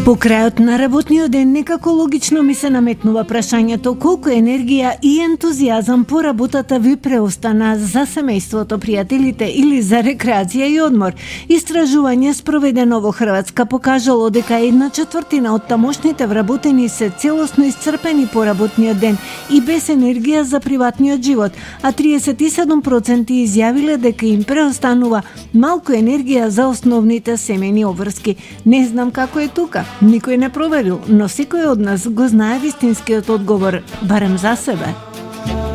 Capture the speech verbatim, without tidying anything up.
По крајот на работниот ден некако логично ми се наметнува прашањето колку енергија и ентузијазам по работата ви преостана за семејството, пријателите или за рекреација и одмор. Истражување спроведено во Хрватска покажало дека една четвртина од тамошните вработени се целосно исцрпени по работниот ден и без енергија за приватниот живот, а триесет и седум проценти изјавиле дека им преостанува малку енергија за основните семејни обврски. Не знам како е тука. Никој не проверил, но секој од нас го знае вистинскиот одговор, барем за себе.